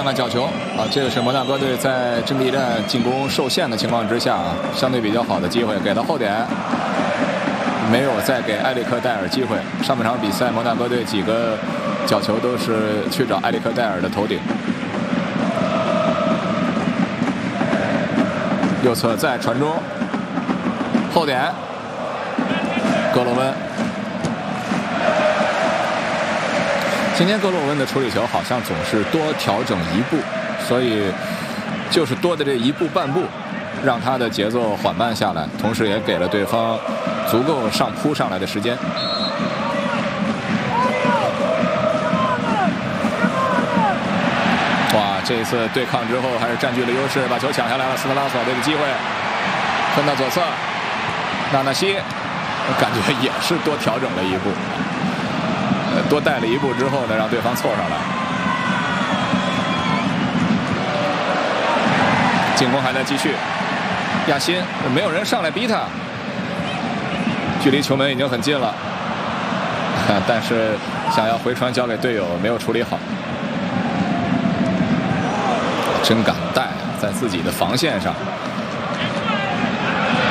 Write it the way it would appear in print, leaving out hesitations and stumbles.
看看角球啊，这个是摩纳哥队在阵地战进攻受限的情况之下啊，相对比较好的机会，给到后点，没有再给埃里克戴尔机会。上半场比赛，摩纳哥队几个角球都是去找埃里克戴尔的头顶。右侧再传中，后点，格罗温。今天格罗温的处理球好像总是多调整一步，所以就是多的这一步半步，让他的节奏缓慢下来，同时也给了对方足够扑上来的时间。哇，这一次对抗之后还是占据了优势，把球抢下来了。斯特拉索这个机会分到左侧，纳纳西感觉也是多调整了一步。多带了一步之后呢，让对方凑上来。进攻还在继续，亚辛没有人上来逼他，距离球门已经很近了，但是想要回传交给队友没有处理好，真敢带啊，在自己的防线上。